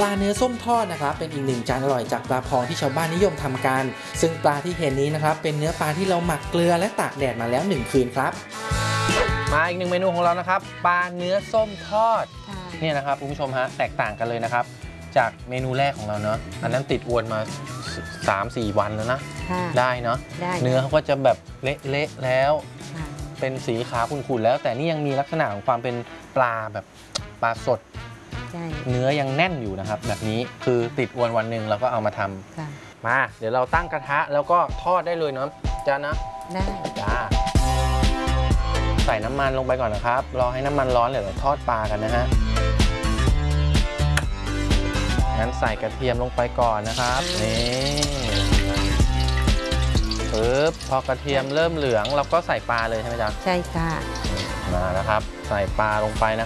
ลาเนื้อส้มทอดนะครับเป็นอีกหนึ่งจานอร่อยจากปลาพองที่ชาวบ้านนิยมทำกันซึ่งปลาที่เห็นนี้นะครับเป็นเนื้อปลาที่เราหมักเกลือและตากแดดมาแล้ว1 คืนครับมาอีกหนึ่งเมนูของเรานะครับปลาเนื้อส้มทอดเนี่ยนะครับคุณผู้ชมฮะแตกต่างกันเลยนะครับจากเมนูแรกของเราเนาะอันนั้นติดอวนมา 3-4 วันแล้วนะได้เนาะเนื้อเขาก็จะแบบเละๆแล้วเป็นสีขาวขุ่นๆแล้วแต่นี่ยังมีลักษณะของความเป็นปลาแบบปลาสดเนื้อยังแน่นอยู่นะครับแบบนี้คือติดอวนวันหนึ่งเราก็เอามาทำมาเดี๋ยวเราตั้งกระทะแล้วก็ทอดได้เลยเนาะจ้านะได้จ้าใส่น้ำมันลงไปก่อนนะครับรอให้น้ำมันร้อนเดี๋ยวเราทอดปลากันนะฮะงั้นใส่กระเทียมลงไปก่อนนะครับนี่ปึ๊บพอกระเทียมเริ่มเหลืองเราก็ใส่ปลาเลยใช่ไหมจ๊ะใช่ค่ะมาแล้วครับใส่ปลาลงไปนะ